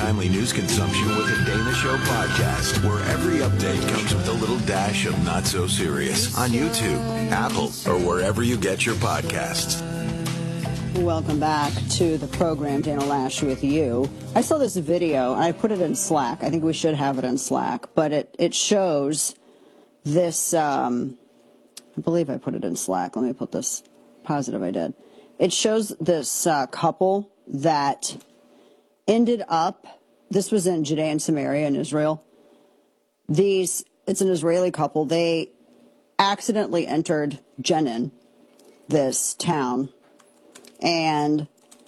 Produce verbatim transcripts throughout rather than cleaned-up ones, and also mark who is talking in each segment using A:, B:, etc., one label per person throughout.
A: timely news consumption with the Dana Show podcast, where every update comes with a little dash of not so serious on YouTube, Apple, or wherever you get your podcasts.
B: Welcome back to the program, Dana Loesch with you. I saw this video, and I put it in Slack. I think we should have it in Slack, but it, it shows this, um, I believe I put it in Slack. Let me put this, positive I did. It shows this uh, couple that ended up, this was in Judea and Samaria in Israel. These, it's an Israeli couple. They accidentally entered Jenin, this town, and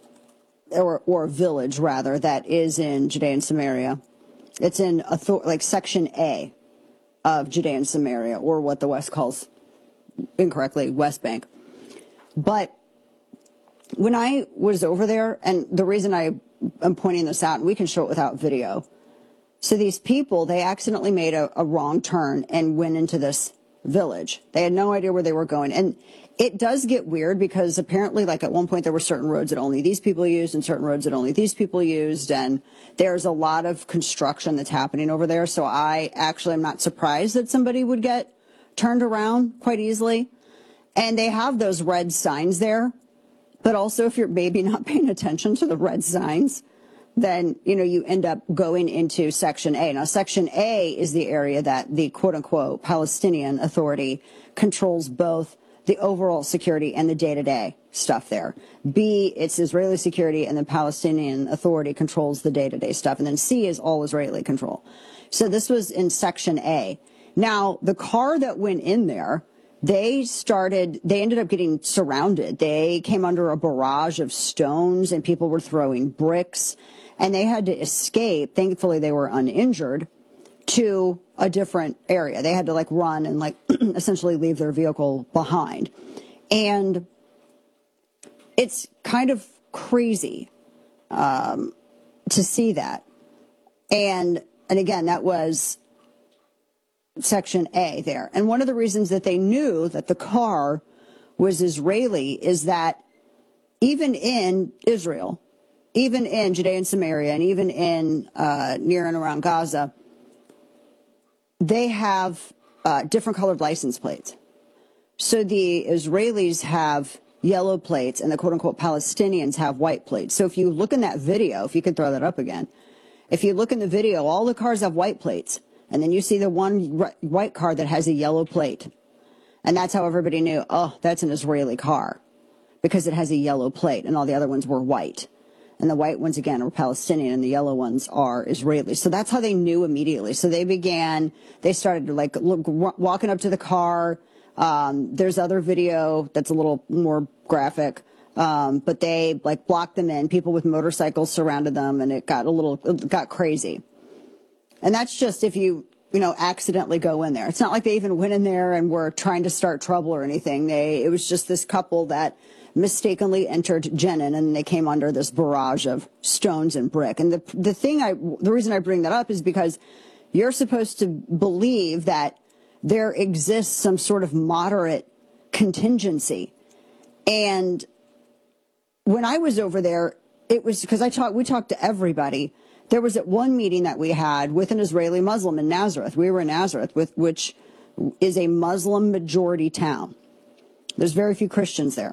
B: or or a village rather that is in Judea and Samaria. It's in author, like Section A of Judea and Samaria, or what the West calls incorrectly West Bank. But when I was over there, and the reason I am pointing this out, and we can show it without video. So these people, they accidentally made a, a wrong turn and went into this village. They had no idea where they were going. And it does get weird because apparently, like at one point, there were certain roads that only these people used and certain roads that only these people used. And there's a lot of construction that's happening over there. So I actually am not surprised that somebody would get turned around quite easily. And they have those red signs there. But also, if you're maybe not paying attention to the red signs, then, you know, you end up going into Section A. Now, Section A is the area that the quote-unquote Palestinian Authority controls both the overall security and the day-to-day stuff there. B, it's Israeli security, and the Palestinian Authority controls the day-to-day stuff. And then C is all Israeli control. So this was in Section A. Now, the car that went in there, they started, they ended up getting surrounded. They came under a barrage of stones and people were throwing bricks and they had to escape. Thankfully, they were uninjured to a different area. They had to like run and like essentially leave their vehicle behind. And it's kind of crazy um, to see that. And, and again, that was Section A there. And one of the reasons that they knew that the car was Israeli is that even in Israel, even in Judea and Samaria, and even in uh, near and around Gaza, they have uh, different colored license plates. So the Israelis have yellow plates and the quote-unquote Palestinians have white plates. So if you look in that video, if you could throw that up again, if you look in the video, all the cars have white plates. And then you see the one white car that has a yellow plate. And that's how everybody knew, oh, that's an Israeli car because it has a yellow plate and all the other ones were white. And the white ones, again, are Palestinian and the yellow ones are Israeli. So that's how they knew immediately. So they began, they started like look, walking up to the car. Um, there's other video that's a little more graphic. Um, but they like blocked them in. People with motorcycles surrounded them and it got a little, it got crazy. And that's just if you, you know, accidentally go in there. It's not like they even went in there and were trying to start trouble or anything. They, it was just this couple that mistakenly entered Jenin and they came under this barrage of stones and brick. And the, the thing I, the reason I bring that up is because you're supposed to believe that there exists some sort of moderate contingency. And when I was over there, it was because I talked, we talked to everybody. There was at one meeting that we had with an Israeli Muslim in Nazareth. We were in Nazareth, with, which is a Muslim majority town. There's very few Christians there.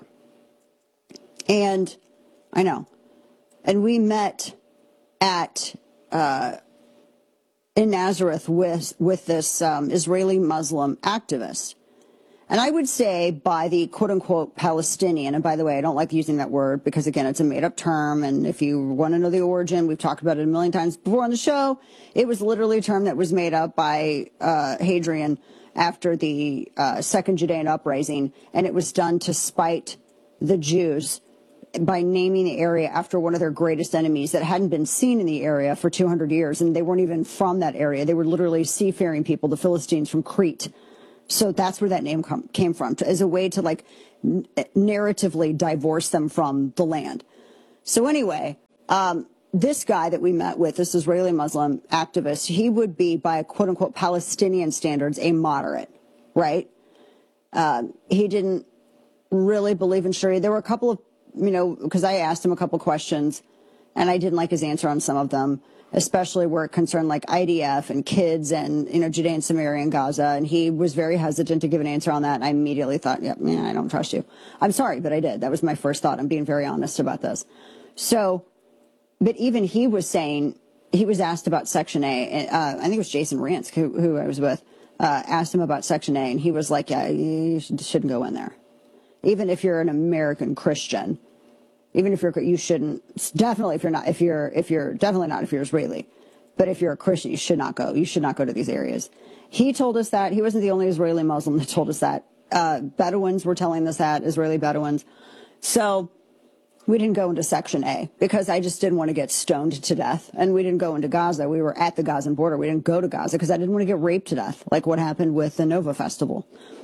B: And I know. And we met at uh, in Nazareth with, with this um, Israeli Muslim activist. And I would say by the quote-unquote Palestinian, and by the way, I don't like using that word because, again, it's a made-up term, and if you want to know the origin, we've talked about it a million times before on the show. It was literally a term that was made up by uh, Hadrian after the uh, Second Judean Uprising, and it was done to spite the Jews by naming the area after one of their greatest enemies that hadn't been seen in the area for two hundred years, and they weren't even from that area. They were literally seafaring people, the Philistines from Crete. So that's where that name com- came from, to, as a way to, like, n- narratively divorce them from the land. So anyway, um, this guy that we met with, this Israeli Muslim activist, he would be, by quote-unquote Palestinian standards, a moderate, right? Um, he didn't really believe in Sharia. There were a couple of, you know, because I asked him a couple questions, and I didn't like his answer on some of them, especially where it concerned like I D F and kids and, you know, Judea and Samaria and Gaza. And he was very hesitant to give an answer on that. And I immediately thought, yeah, man, I don't trust you. I'm sorry, but I did. That was my first thought. I'm being very honest about this. So, but even he was saying, he was asked about Section A. Uh, I think it was Jason Rantz, who, who I was with, uh, asked him about Section A. And he was like, yeah, you shouldn't go in there. Even if you're an American Christian. Even if you're, you shouldn't, definitely if you're not, if you're, if you're, definitely not if you're Israeli. But if you're a Christian, you should not go. You should not go to these areas. He told us that. He wasn't the only Israeli Muslim that told us that. Uh, Bedouins were telling us that, Israeli Bedouins. So we didn't go into Section A because I just didn't want to get stoned to death. And we didn't go into Gaza. We were at the Gazan border. We didn't go to Gaza because I didn't want to get raped to death, like what happened with the Nova Festival.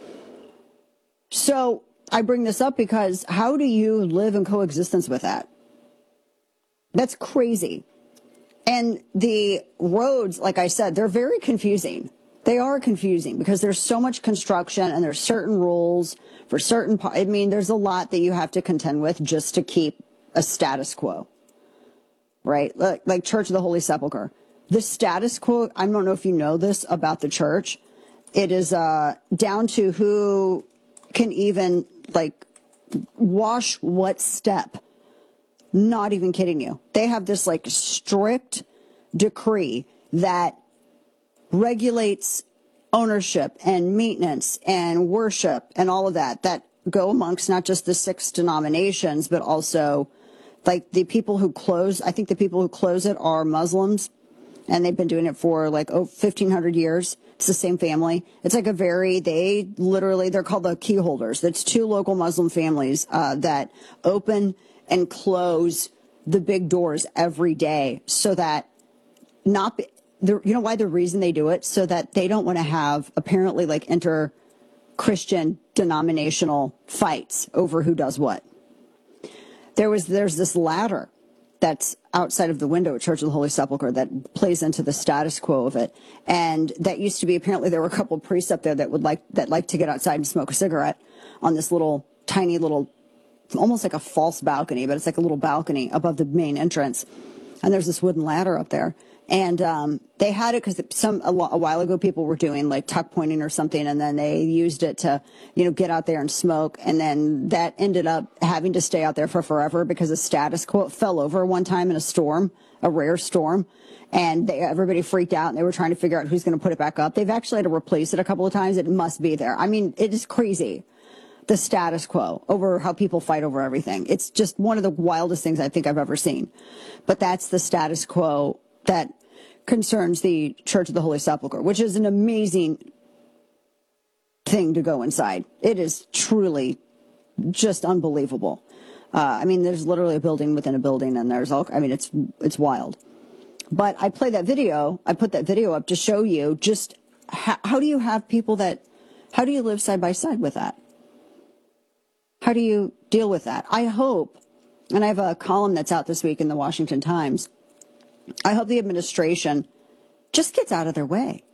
B: So I bring this up because how do you live in coexistence with that? That's crazy. And the roads, like I said, they're very confusing. They are confusing because there's so much construction and there's certain rules for certain, I mean, there's a lot that you have to contend with just to keep a status quo, right? Like, like Church of the Holy Sepulchre. The status quo, I don't know if you know this about the church. It is uh, down to who can even like wash what step. Not even kidding you. They have this like strict decree that regulates ownership and maintenance and worship and all of that that go amongst not just the six denominations, but also like the people who close. I think the people who close it are Muslims, and they've been doing it for like oh, fifteen hundred years. It's the same family. It's like a very, they literally, they're called the key holders. That's two local Muslim families uh, that open and close the big doors every day so that not, the, you know why the reason they do it? So that they don't want to have apparently like inter-Christian denominational fights over who does what. There was, there's this ladder that's outside of the window at Church of the Holy Sepulchre that plays into the status quo of it. And that used to be, apparently there were a couple of priests up there that would like, that like to get outside and smoke a cigarette on this little, tiny little, almost like a false balcony, but it's like a little balcony above the main entrance. And there's this wooden ladder up there. And um, they had it because some a, a while ago people were doing like tuck pointing or something, and then they used it to, you know, get out there and smoke. And then that ended up having to stay out there for forever because the status quo fell over one time in a storm, a rare storm, and they, everybody freaked out and they were trying to figure out who's going to put it back up. They've actually had to replace it a couple of times. It must be there. I mean, it is crazy. The status quo over how people fight over everything. It's just one of the wildest things I think I've ever seen. But that's the status quo that concerns the Church of the Holy Sepulchre, which is an amazing thing to go inside. It is truly just unbelievable. Uh, I mean, there's literally a building within a building, and there's all, I mean, it's, it's wild. But I play that video, I put that video up to show you just how, how do you have people that, how do you live side by side with that? How do you deal with that? I hope, and I have a column that's out this week in the Washington Times, I hope the administration just gets out of their way.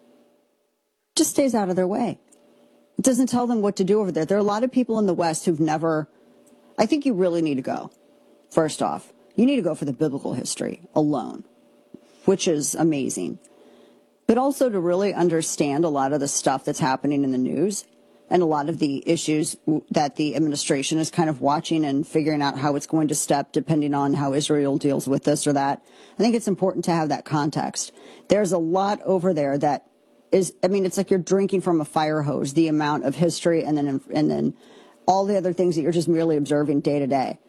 B: Just stays out of their way. It doesn't tell them what to do over there. There are a lot of people in the West who've never, I think you really need to go. First off, you need to go for the biblical history alone, which is amazing. But also to really understand a lot of the stuff that's happening in the news and a lot of the issues that the administration is kind of watching and figuring out how it's going to step depending on how Israel deals with this or that. I think it's important to have that context. There's a lot over there that is, I mean, it's like you're drinking from a fire hose, the amount of history and then, and then all the other things that you're just merely observing day to day.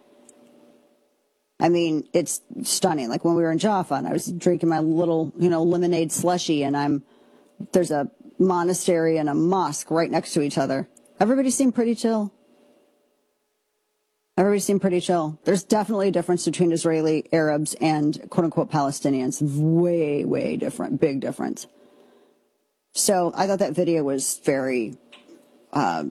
B: I mean, it's stunning. Like when we were in Jaffa and I was drinking my little, you know, lemonade slushy, and I'm, there's a monastery and a mosque right next to each other. Everybody seemed pretty chill. Everybody seemed pretty chill. There's definitely a difference between Israeli Arabs and quote unquote Palestinians. Way, way different. Big difference. So I thought that video was very uh,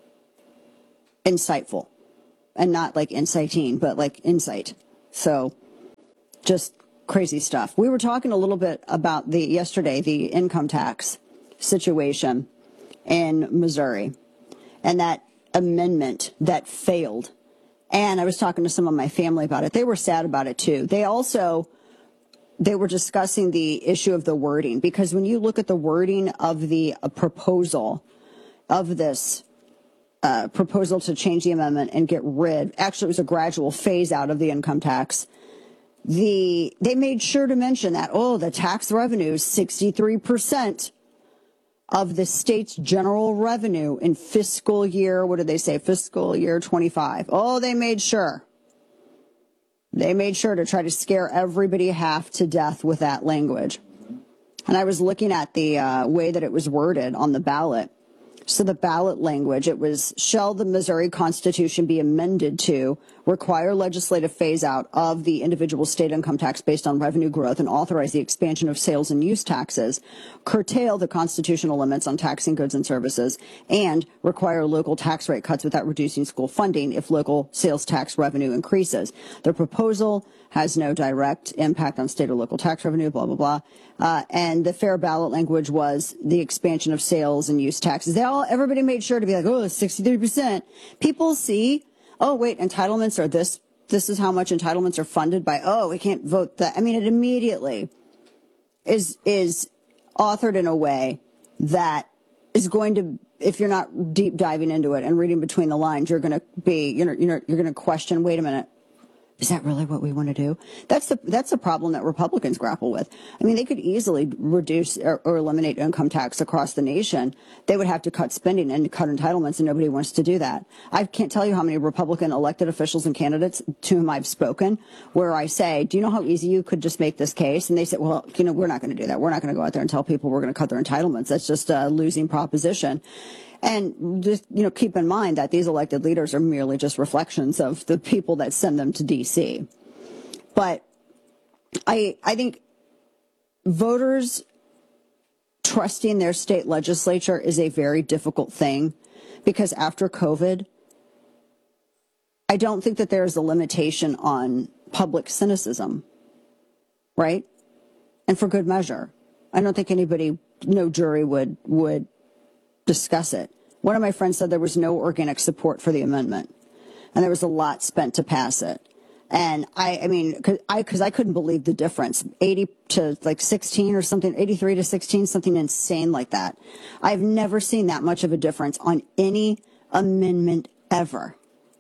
B: insightful, and not like inciting, but like insight. So just crazy stuff. We were talking a little bit about the yesterday, the income tax situation in Missouri and that amendment that failed. And I was talking to some of my family about it. They were sad about it too. They also, they were discussing the issue of the wording, because when you look at the wording of the uh, proposal of this uh, proposal to change the amendment and get rid, actually it was a gradual phase out of the income tax. The, they made sure to mention that, oh, the tax revenue is sixty-three percent of the state's general revenue in fiscal year, what did they say, fiscal year twenty-five. Oh, they made sure. They made sure to try to scare everybody half to death with that language. And I was looking at the uh, way that it was worded on the ballot. So the ballot language, it was, shall the Missouri Constitution be amended to require legislative phase out of the individual state income tax based on revenue growth and authorize the expansion of sales and use taxes, curtail the constitutional limits on taxing goods and services, and require local tax rate cuts without reducing school funding if local sales tax revenue increases. The proposal has no direct impact on state or local tax revenue, blah, blah, blah. Uh, and the fair ballot language was the expansion of sales and use taxes. They all, everybody made sure to be like, oh, sixty-three percent. People see, oh, wait, entitlements are this, this is how much entitlements are funded by, oh, we can't vote that. I mean, it immediately is, is authored in a way that is going to, if you're not deep diving into it and reading between the lines, you're going to be, you know, you're, you're going to question, wait a minute. Is that really what we want to do? That's the that's the problem that Republicans grapple with. I mean, they could easily reduce or, or eliminate income tax across the nation. They would have to cut spending and cut entitlements, and nobody wants to do that. I can't tell you how many Republican elected officials and candidates to whom I've spoken where I say, do you know how easy you could just make this case? And they say, well, you know, we're not going to do that. We're not going to go out there and tell people we're going to cut their entitlements. That's just a losing proposition. And just, you know, keep in mind that these elected leaders are merely just reflections of the people that send them to D C. But I, I think voters trusting their state legislature is a very difficult thing, because after COVID, I don't think that there's a limitation on public cynicism, right? And for good measure. I don't think anybody, no jury would, would discuss it. One of my friends said there was no organic support for the amendment, and there was a lot spent to pass it. And I, I mean, cause I, cause I couldn't believe the difference, eighty to like sixteen or something, eighty-three to sixteen, something insane like that. I've never seen that much of a difference on any amendment ever.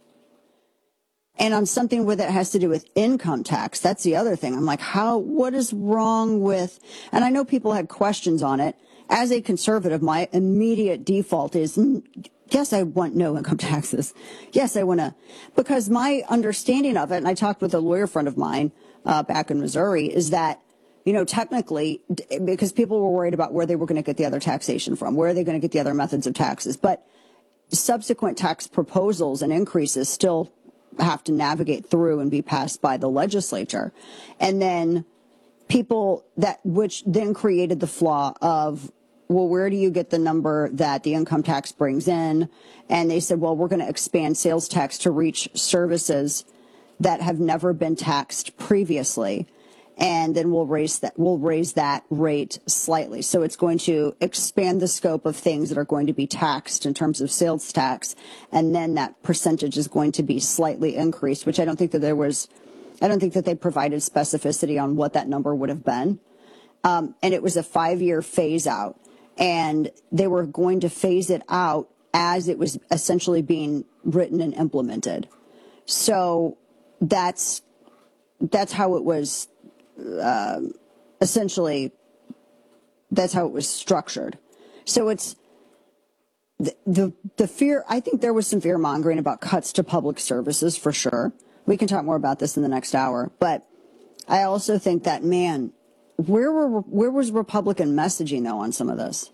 B: And on something with it has to do with income tax, that's the other thing. I'm like, how, what is wrong with, and I know people had questions on it. As a conservative, my immediate default is, yes, I want no income taxes. Yes, I want to, because my understanding of it, and I talked with a lawyer friend of mine uh, back in Missouri, is that, you know, technically, because people were worried about where they were going to get the other taxation from, where are they going to get the other methods of taxes, but subsequent tax proposals and increases still have to navigate through and be passed by the legislature. And then people that, which then created the flaw of, well, where do you get the number that the income tax brings in? And they said, well, we're going to expand sales tax to reach services that have never been taxed previously. And then we'll raise that, we'll raise that rate slightly. So it's going to expand the scope of things that are going to be taxed in terms of sales tax. And then that percentage is going to be slightly increased, which I don't think that there was, I don't think that they provided specificity on what that number would have been. Um, and it was a five-year phase out. And they were going to phase it out as it was essentially being written and implemented. So that's that's how it was uh, essentially, that's how it was structured. So it's the, the, the fear, I think there was some fear mongering about cuts to public services for sure. We can talk more about this in the next hour. But I also think that, man, Where were where was Republican messaging, though, on some of this?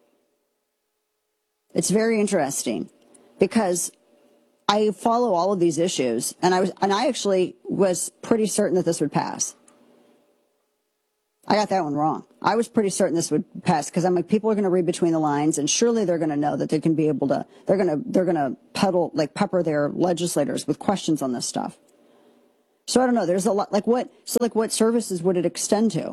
B: It's very interesting, because I follow all of these issues, and I was and I actually was pretty certain that this would pass. I got that one wrong. I was pretty certain this would pass, because I'm like, people are going to read between the lines, and surely they're going to know that they can be able to. They're going to they're going to peddle like pepper their legislators with questions on this stuff. So I don't know. There's a lot like what so like what services would it extend to?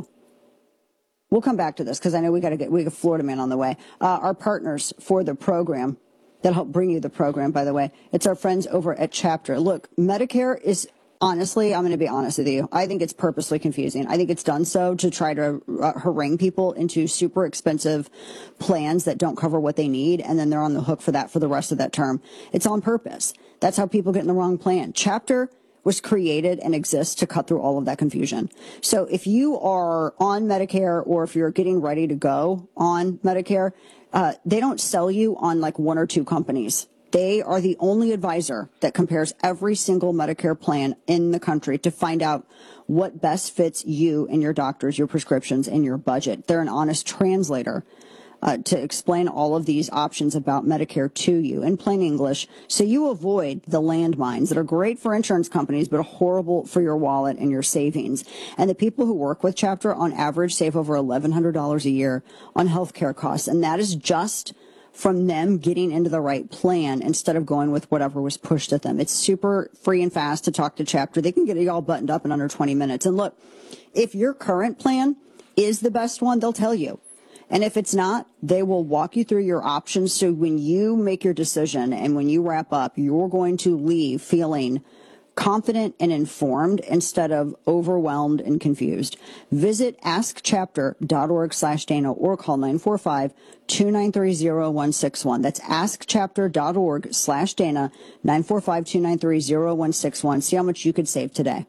B: We'll come back to this, because I know we got to get we got Florida Man on the way. Uh, our partners for the program, that help bring you the program, by the way. It's our friends over at Chapter. Look, Medicare is, honestly, I'm going to be honest with you, I think it's purposely confusing. I think it's done so to try to uh, harangue people into super expensive plans that don't cover what they need, and then they're on the hook for that for the rest of that term. It's on purpose. That's how people get in the wrong plan. Chapter was created and exists to cut through all of that confusion. So if you are on Medicare, or if you're getting ready to go on Medicare, uh, they don't sell you on like one or two companies. They are the only advisor that compares every single Medicare plan in the country to find out what best fits you and your doctors, your prescriptions, and your budget. They're an honest translator uh, to explain all of these options about Medicare to you in plain English, so you avoid the landmines that are great for insurance companies but horrible for your wallet and your savings. And the people who work with Chapter on average save over eleven hundred dollars a year on healthcare costs, and that is just from them getting into the right plan instead of going with whatever was pushed at them. It's super free and fast to talk to Chapter. They can get it all buttoned up in under twenty minutes. And look, if your current plan is the best one, they'll tell you. And if it's not, they will walk you through your options. So when you make your decision and when you wrap up, you're going to leave feeling confident and informed instead of overwhelmed and confused. Visit askchapter.org slash Dana or call nine four five, two nine three, zero one six one. That's askchapter.org slash Dana, nine four five, two nine three, zero one six one. See how much you could save today.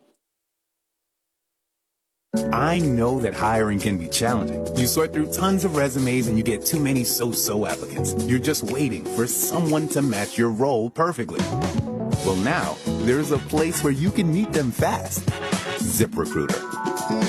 C: I know that hiring can be challenging. You sort through tons of resumes and you get too many so-so applicants. You're just waiting for someone to match your role perfectly. Well, now there's a place where you can meet them fast. ZipRecruiter.